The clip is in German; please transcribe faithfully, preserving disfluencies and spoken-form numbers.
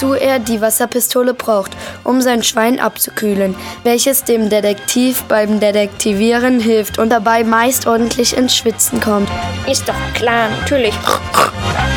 wozu er die Wasserpistole braucht, um sein Schwein abzukühlen, welches dem Detektiv beim Detektivieren hilft und dabei meist ordentlich ins Schwitzen kommt. Ist doch klar, natürlich.